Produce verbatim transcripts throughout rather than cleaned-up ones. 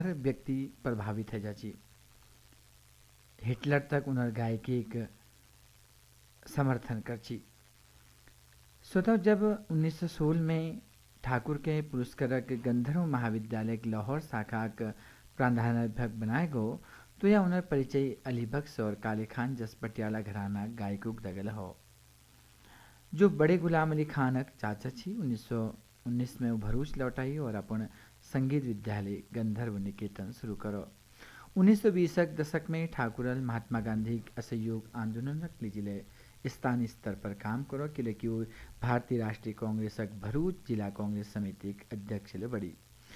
हर व्यक्ति प्रभावित है जाची। हिटलर तक उन्हें गायकी एक समर्थन करची। स्वतः जब उन्नीस सौ सोलह में ठाकुर के पुरस्कारक गंधर्व महाविद्यालय की लाहौर शाखा का प्राध्यापक बनाए गो तो यह उन्हें परिचय अली बख्श और काले खान जस पटियाला घराना गायकों दगल हो जो बड़े गुलाम अली खानक चाचा छी। उन्नीस सौ उन्नीस में वो भरूच लौटाई और अपन संगीत विद्यालय गंधर्व निकेतन शुरू करो। उन्नीस सौ बीस के दशक में ठाकुरल महात्मा गांधी असहयोग आंदोलन लीजिए स्थानीय स्तर पर काम करो कि वो भारतीय राष्ट्रीय कांग्रेस भरूच जिला कांग्रेस समिति के अध्यक्ष बड़ी।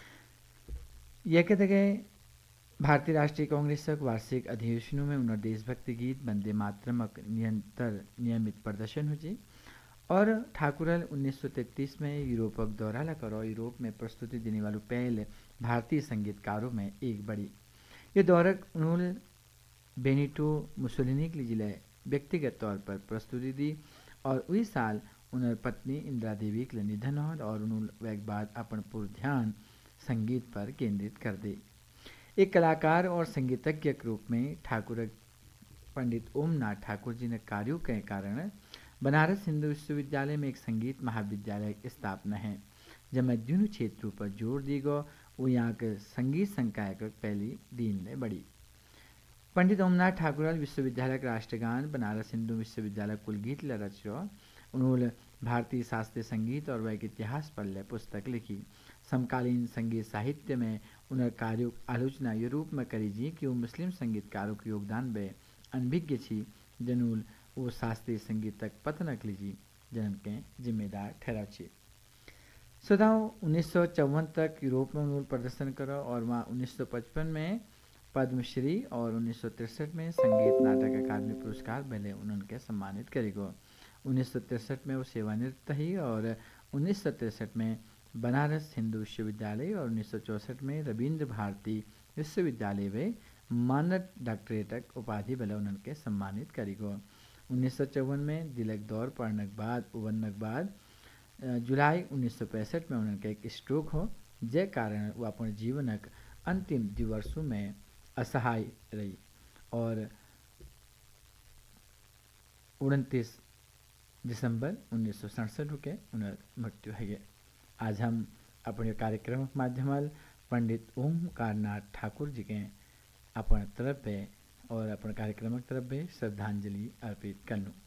यह कहते गए भारतीय राष्ट्रीय कांग्रेस वार्षिक अधिवेशनों में उन्होंने देशभक्ति गीत वंदे मातरम निरंतर नियमित प्रदर्शन हुई और ठाकुरल उन्नीस सौ तैंतीस में यूरोप का दौरा ला करो। यूरोप में प्रस्तुति देने वालों पहले भारतीय संगीतकारों में एक बड़ी। ये दौरा उन्होंने बेनिटो मुसोलिनी के लिए व्यक्तिगत तौर पर प्रस्तुति दी और उसी साल उन्हें पत्नी इंदिरा देवी के निधन हो और उन्होंने एक बाद अपन पूर्ण ध्यान संगीत पर केंद्रित कर दी। एक कलाकार और संगीतज्ञ के रूप में ठाकुर पंडित ओमनाथ ठाकुर जी ने कार्यों के कारण बनारस हिंदू विश्वविद्यालय में एक संगीत महाविद्यालय की स्थापना है जब दोनों क्षेत्रों पर जोर दी गो वो यहाँ के संगीत संकाय का पहली दिन में बड़ी। पंडित ओमनाथ ठाकुर विश्वविद्यालय का राष्ट्रगान बनारस हिंदू विश्वविद्यालय कुलगीत रचो। उन्होंने भारतीय शास्त्रीय संगीत और वह इतिहास पर ले पुस्तक लिखी। समकालीन संगीत साहित्य में उन्हें कार्यों आलोचना ये रूप में करी जी कि वो मुस्लिम संगीतकारों के योगदान बे अनभिज्ञ छी जनूल वो शास्त्रीय संगीत तक पतनक लीजी जन्म के जिम्मेदार ठहरा छी। सदाओ उन्नीस सौ चौवन तक यूरोप में उन्होंने प्रदर्शन करो और वहाँ उन्नीस सौ पचपन में पद्मश्री और उन्नीस सौ तिरसठ में संगीत नाटक अकादमी पुरस्कार मिले उन्होंने सम्मानित करेगो। उन्नीस सौ तिरसठ में वो सेवानिवृत्त ही और उन्नीस सौ तिरसठ में बनारस हिंदू विश्वविद्यालय और उन्नीस सौ चौंसठ में रविंद्र भारती विश्वविद्यालय में मानद डॉक्टरेट उपाधि बल उन्होंने सम्मानित करेगो। उन्नीस सौ चौवन में दिलक दौर पड़ने के बाद उबरने के बाद जुलाई उन्नीस सौ पैंसठ में उन्होंने एक स्ट्रोक हो जे कारण वो अपने जीवन अंतिम दिवसों में असहाय रही और उनतीस दिसंबर उन्नीस सौ सड़सठ के उन्हें मृत्यु है। आज हम अपने कार्यक्रम के माध्यम पंडित ओमकारनाथ ठाकुर जी के अपन तरफ पे और अपन कार्यक्रम तरफ पे श्रद्धांजलि अर्पित करनू।